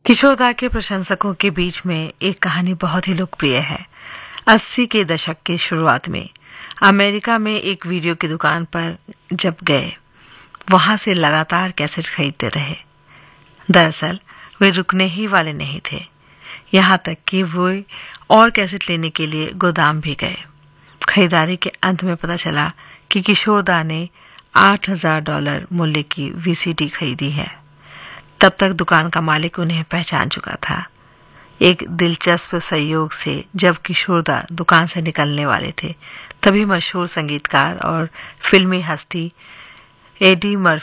किशोरदा के प्रशंसकों के बीच में एक कहानी बहुत ही लोकप्रिय है। 80 के दशक के शुरुआत में अमेरिका में एक वीडियो की दुकान पर जब गए, वहां से लगातार कैसेट खरीदते रहे। दरअसल वे रुकने ही वाले नहीं थे, यहाँ तक कि वे और कैसेट लेने के लिए गोदाम भी गए। खरीदारी के अंत में पता चला कि किशोरदा ने $8,000 मूल्य की वीसीडी खरीदी है। तब तक दुकान का मालिक उन्हें पहचान चुका था। एक दिलचस्प संयोग से जब किशोरदा दुकान से निकलने वाले थे, तभी मशहूर संगीतकार और फिल्मी हस्ती एडी मर्फी